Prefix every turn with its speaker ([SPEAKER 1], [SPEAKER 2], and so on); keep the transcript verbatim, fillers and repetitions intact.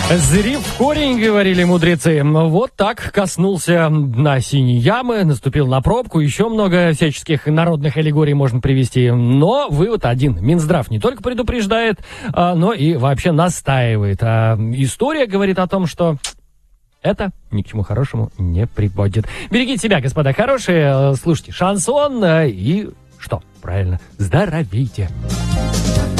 [SPEAKER 1] Зри в корень, говорили мудрецы. Вот так коснулся дна синей ямы, наступил на пробку. Еще много всяческих народных аллегорий можно привести. Но вывод один. Минздрав не только предупреждает, но и вообще настаивает. А история говорит о том, что это ни к чему хорошему не приводит. Берегите себя, господа хорошие. Слушайте шансон и что? Правильно, здоровейте.